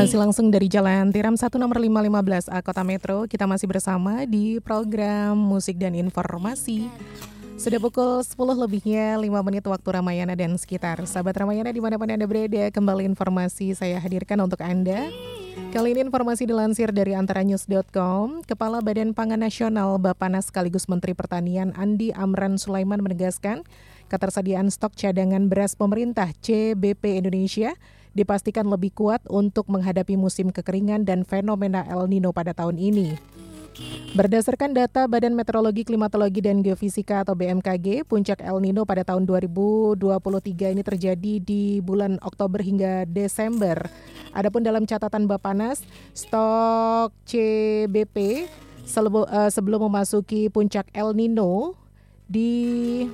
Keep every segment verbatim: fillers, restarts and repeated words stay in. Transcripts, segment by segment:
Masih langsung dari Jalan Tiram satu nomor lima lima belas A Kota Metro. Kita masih bersama di program Musik dan Informasi. Sudah pukul sepuluh lebihnya lima menit waktu Ramayana dan sekitar. Sahabat Ramayana dimanapun Anda berada, kembali informasi saya hadirkan untuk Anda. Kali ini informasi dilansir dari antaranews dot com. Kepala Badan Pangan Nasional Bappenas sekaligus Menteri Pertanian Andi Amran Sulaiman menegaskan ketersediaan stok cadangan beras pemerintah C B P Indonesia dipastikan lebih kuat untuk menghadapi musim kekeringan dan fenomena El Nino pada tahun ini. Berdasarkan data Badan Meteorologi, Klimatologi, dan Geofisika atau B M K G, puncak El Nino pada tahun dua ribu dua puluh tiga ini terjadi di bulan Oktober hingga Desember. Adapun dalam catatan Bappenas, stok C B P sebelum memasuki puncak El Nino di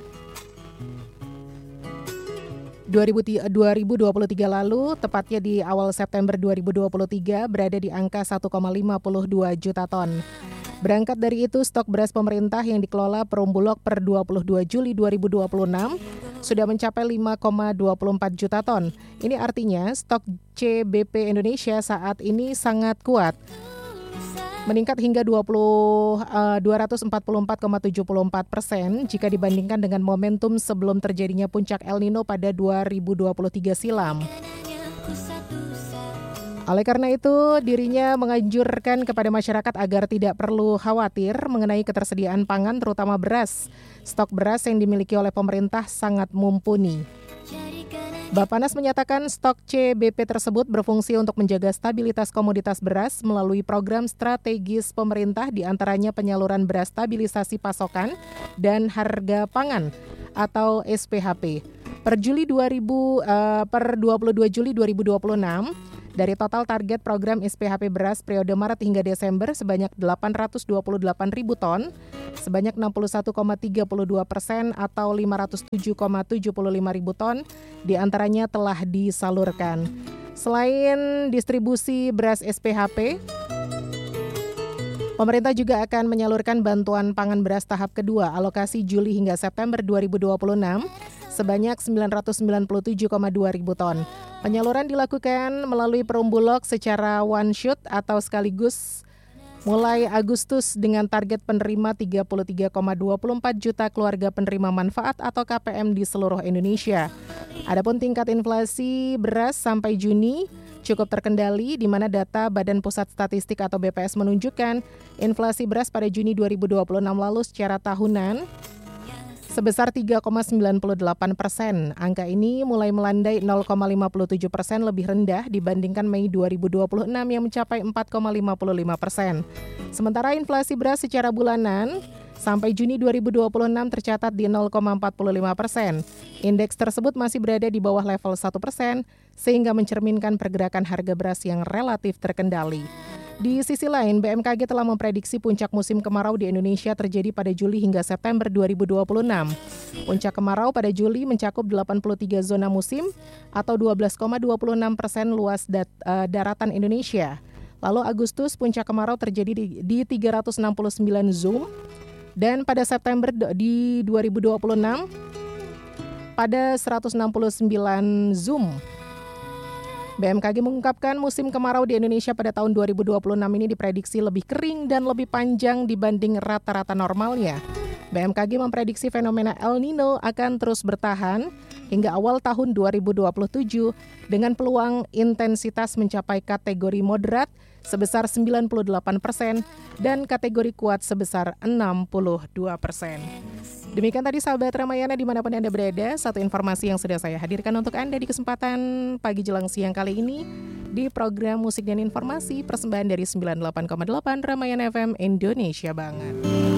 dua ribu dua puluh tiga lalu, tepatnya di awal September dua ribu dua puluh tiga, berada di angka satu koma lima dua juta ton. Berangkat dari itu, stok beras pemerintah yang dikelola Perum Bulog per dua puluh dua Juli dua ribu dua puluh enam sudah mencapai lima koma dua empat juta ton. Ini artinya stok C B P Indonesia saat ini sangat kuat, meningkat hingga dua ratus empat puluh empat koma tujuh empat persen jika dibandingkan dengan momentum sebelum terjadinya puncak El Nino pada dua ribu dua puluh tiga silam. Oleh karena itu, dirinya menganjurkan kepada masyarakat agar tidak perlu khawatir mengenai ketersediaan pangan, terutama beras. Stok beras yang dimiliki oleh pemerintah sangat mumpuni. Bappenas menyatakan stok C B P tersebut berfungsi untuk menjaga stabilitas komoditas beras melalui program strategis pemerintah, diantaranya penyaluran beras stabilisasi pasokan dan harga pangan atau S P H P. Per Juli dua ribu uh, per dua puluh dua Juli dua ribu dua puluh enam, dari total target program S P H P beras periode Maret hingga Desember sebanyak delapan ratus dua puluh delapan ribu ton, sebanyak enam puluh satu koma tiga dua persen atau lima ratus tujuh koma tujuh lima ribu ton diantaranya telah disalurkan. Selain distribusi beras S P H P, pemerintah juga akan menyalurkan bantuan pangan beras tahap kedua alokasi Juli hingga September dua ribu dua puluh enam sebanyak sembilan ratus sembilan puluh tujuh koma dua ribu ton. Penyaluran dilakukan melalui Perum Bulog secara one shot atau sekaligus mulai Agustus dengan target penerima tiga puluh tiga koma dua empat juta keluarga penerima manfaat atau K P M di seluruh Indonesia. Adapun tingkat inflasi beras sampai Juni cukup terkendali, di mana data Badan Pusat Statistik atau B P S menunjukkan inflasi beras pada Juni dua ribu dua puluh enam lalu secara tahunan sebesar tiga koma sembilan delapan persen. Angka ini mulai melandai nol koma lima tujuh persen lebih rendah dibandingkan Mei dua ribu dua puluh enam yang mencapai empat koma lima lima persen. Sementara inflasi beras secara bulanan sampai Juni dua ribu dua puluh enam tercatat di nol koma empat lima persen. Indeks tersebut masih berada di bawah level satu persen sehingga mencerminkan pergerakan harga beras yang relatif terkendali. Di sisi lain, B M K G telah memprediksi puncak musim kemarau di Indonesia terjadi pada Juli hingga September dua ribu dua puluh enam. Puncak kemarau pada Juli mencakup delapan puluh tiga zona musim atau dua belas koma dua enam persen luas dat, uh, daratan Indonesia. Lalu Agustus puncak kemarau terjadi di, di tiga ratus enam puluh sembilan zoom dan pada September di dua ribu dua puluh enam pada seratus enam puluh sembilan zoom. B M K G mengungkapkan musim kemarau di Indonesia pada tahun dua ribu dua puluh enam ini diprediksi lebih kering dan lebih panjang dibanding rata-rata normalnya. B M K G memprediksi fenomena El Nino akan terus bertahan hingga awal tahun dua ribu dua puluh tujuh dengan peluang intensitas mencapai kategori moderat sebesar sembilan puluh delapan persen dan kategori kuat sebesar enam puluh dua persen. Demikian tadi sahabat Ramayana dimanapun Anda berada, satu informasi yang sudah saya hadirkan untuk Anda di kesempatan pagi jelang siang kali ini di program Musik dan Informasi persembahan dari sembilan puluh delapan koma delapan Ramayana F M Indonesia Banget.